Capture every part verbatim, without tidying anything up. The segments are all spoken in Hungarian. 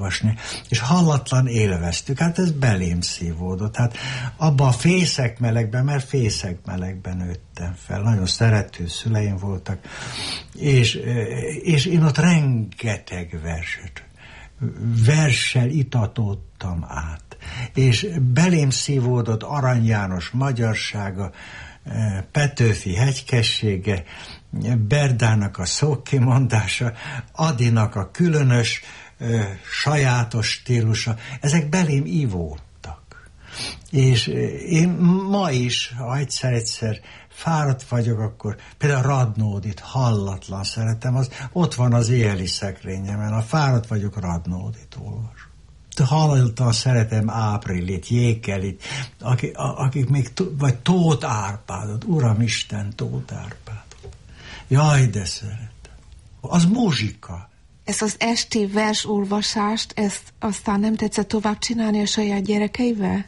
és hallatlan élveztük. Hát ez belém szívódott. Hát abban a fészek melegben, mert fészek melegben nőttem fel. Nagyon szerető szüleim voltak, és, és én ott rengeteg verset, verssel itatódtam át. És belém szívódott Arany János magyarsága, Petőfi hegykessége, Berdának a szókimondása, Adinak a különös, ö, sajátos stílusa. Ezek belém ivódtak. És én ma is, ha egyszer-egyszer fáradt vagyok, akkor például Radnódit hallatlan szeretem, az ott van az éjjeli szekrényemen, ha fáradt vagyok, Radnódit olvas. Hallatlan szeretem Áprilit, Jékelit, akik, akik még, vagy Tóth Árpádot, Uramisten, Tóth Árpádot. Jaj, de szeretem. Az muzsika. Ezt az esti versolvasást, ezt aztán nem tetszett tovább csinálni a saját gyerekeivel?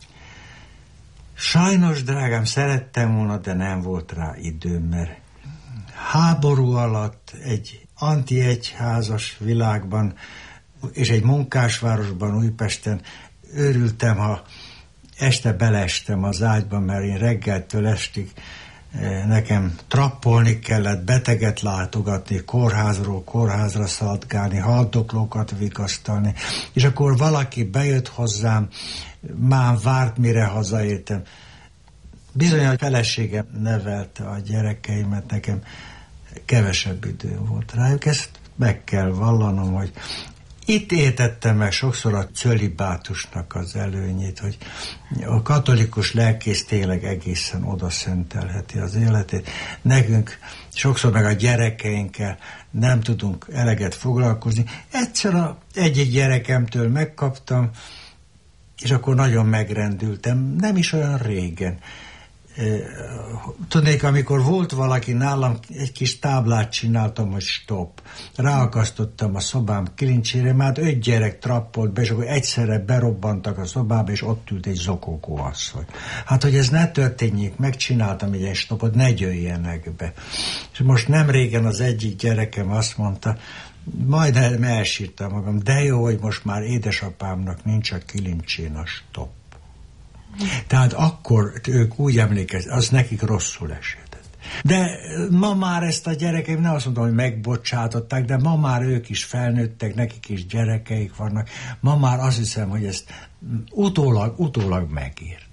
Sajnos, drágám, szerettem volna, de nem volt rá időm, mert háború alatt egy antiegyházas világban és egy munkásvárosban, Újpesten örültem, ha este beleestem az ágyba, mert én reggeltől estig nekem trappolni kellett, beteget látogatni, kórházról kórházra szaladgálni, haldoklókat vigasztalni, és akkor valaki bejött hozzám, már várt, mire hazaértem. Bizony a feleségem nevelte a gyerekeimet, nekem kevesebb időm volt rájuk, ezt meg kell vallanom, hogy itt értettem meg sokszor a cölibátusnak az előnyét, hogy a katolikus lelkész tényleg egészen oda szentelheti az életét. Nekünk sokszor meg a gyerekeinkkel nem tudunk eleget foglalkozni. Egyszer egy-egy gyerekemtől megkaptam, és akkor nagyon megrendültem, nem is olyan régen. Tudnék, amikor volt valaki nálam, egy kis táblát csináltam, hogy stop. Ráakasztottam a szobám kilincsére, már öt gyerek trappolt be, és akkor egyszerre berobbantak a szobába, és ott ült egy zokogó asszony. Hát, hogy ez ne történjék, megcsináltam egy stopot, ne jöjjenek be. És most nem régen az egyik gyerekem azt mondta, majdnem elsírtam magam, de jó, hogy most már édesapámnak nincs a kilincsén a stop. Tehát akkor ők úgy emlékeztek, az nekik rosszul esett. De ma már ezt a gyerekeim, nem azt mondom, hogy megbocsátották, de ma már ők is felnőttek, nekik is gyerekeik vannak. Ma már azt hiszem, hogy ezt utólag, utólag megírt.